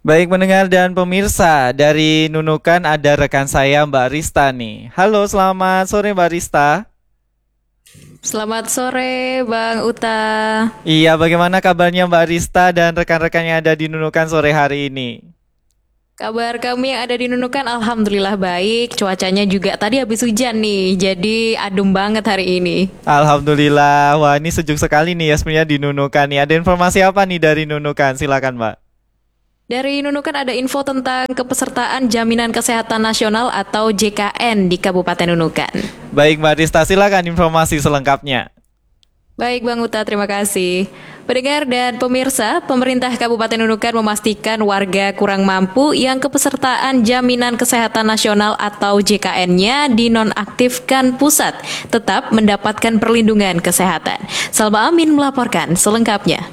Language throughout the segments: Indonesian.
Baik pendengar dan pemirsa, dari Nunukan ada rekan saya Mbak Rista nih. Halo, selamat sore Mbak Rista. Selamat sore, Bang Uta. Iya, bagaimana kabarnya Mbak Rista dan rekan-rekan yang ada di Nunukan sore hari ini? Kabar kami yang ada di Nunukan alhamdulillah baik. Cuacanya juga tadi habis hujan nih, jadi adem banget hari ini. Alhamdulillah, wah ini sejuk sekali nih ya sebenarnya di Nunukan nih. Ada informasi apa nih dari Nunukan? Silakan Mbak. Dari Nunukan ada info tentang kepesertaan Jaminan Kesehatan Nasional atau JKN di Kabupaten Nunukan. Baik Mbak Rista, silakan informasi selengkapnya. Baik Bang Uta, terima kasih. Pendengar dan pemirsa, pemerintah Kabupaten Nunukan memastikan warga kurang mampu yang kepesertaan Jaminan Kesehatan Nasional atau JKN-nya dinonaktifkan pusat tetap mendapatkan perlindungan kesehatan. Salma Amin melaporkan selengkapnya.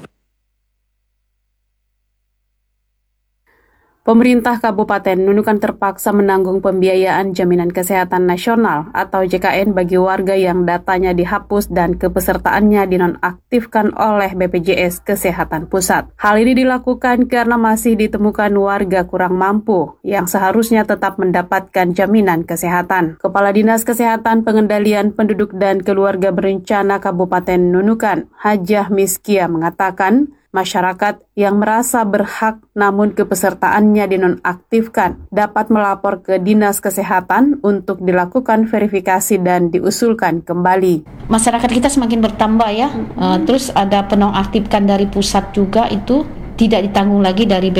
Pemerintah Kabupaten Nunukan terpaksa menanggung pembiayaan Jaminan Kesehatan Nasional atau JKN bagi warga yang datanya dihapus dan kepesertaannya dinonaktifkan oleh BPJS Kesehatan Pusat. Hal ini dilakukan karena masih ditemukan warga kurang mampu yang seharusnya tetap mendapatkan jaminan kesehatan. Kepala Dinas Kesehatan Pengendalian Penduduk dan Keluarga Berencana Kabupaten Nunukan, Hajah Miskia mengatakan, masyarakat yang merasa berhak namun kepesertaannya dinonaktifkan dapat melapor ke Dinas Kesehatan untuk dilakukan verifikasi dan diusulkan kembali. Masyarakat kita semakin bertambah ya, terus ada penonaktifkan dari pusat juga itu tidak ditanggung lagi dari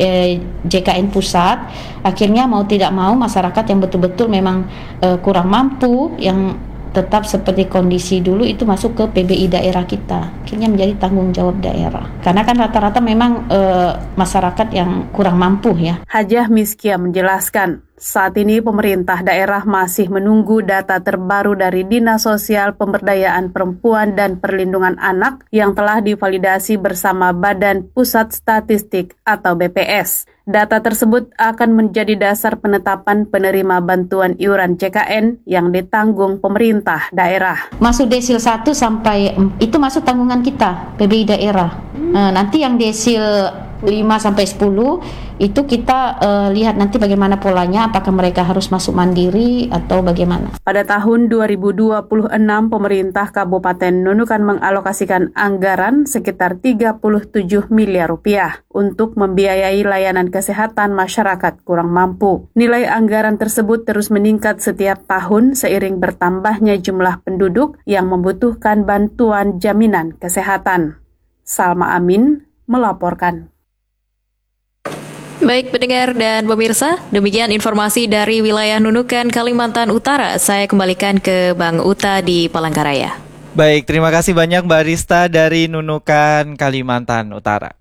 JKN pusat. Akhirnya mau tidak mau masyarakat yang betul-betul memang kurang mampu yang tetap seperti kondisi dulu itu masuk ke PBI daerah kita, akhirnya menjadi tanggung jawab daerah karena kan rata-rata memang masyarakat yang kurang mampu ya. Hajah Miskia menjelaskan, saat ini pemerintah daerah masih menunggu data terbaru dari Dinas Sosial Pemberdayaan Perempuan dan Perlindungan Anak yang telah divalidasi bersama Badan Pusat Statistik atau BPS. Data tersebut akan menjadi dasar penetapan penerima bantuan iuran JKN yang ditanggung pemerintah daerah. Masuk desil 1 sampai itu masuk tanggungan kita, PBI daerah. Nanti yang desil 5 sampai 10 itu kita lihat nanti bagaimana polanya, apakah mereka harus masuk mandiri atau bagaimana. Pada tahun 2026, pemerintah Kabupaten Nunukan mengalokasikan anggaran sekitar 37 miliar rupiah untuk membiayai layanan kesehatan masyarakat kurang mampu. Nilai anggaran tersebut terus meningkat setiap tahun seiring bertambahnya jumlah penduduk yang membutuhkan bantuan jaminan kesehatan. Salma Amin melaporkan. Baik pendengar dan pemirsa, demikian informasi dari wilayah Nunukan, Kalimantan Utara. Saya kembalikan ke Bang Uta di Palangkaraya. Baik, terima kasih banyak Mbak Rista dari Nunukan, Kalimantan Utara.